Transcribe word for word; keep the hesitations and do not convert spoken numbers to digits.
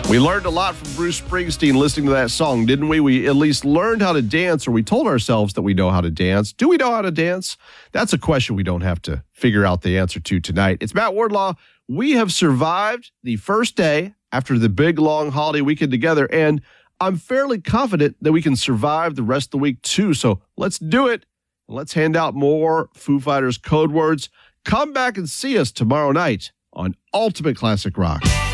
We learned a lot from Bruce Springsteen listening to that song, didn't we? We at least learned how to dance, or we told ourselves that we know how to dance. Do we know how to dance? That's a question we don't have to figure out the answer to tonight. It's Matt Wardlaw. We have survived the first day after the big, long holiday weekend together, and I'm fairly confident that we can survive the rest of the week, too. So let's do it. Let's hand out more Foo Fighters code words. Come back and see us tomorrow night on Ultimate Classic Rock.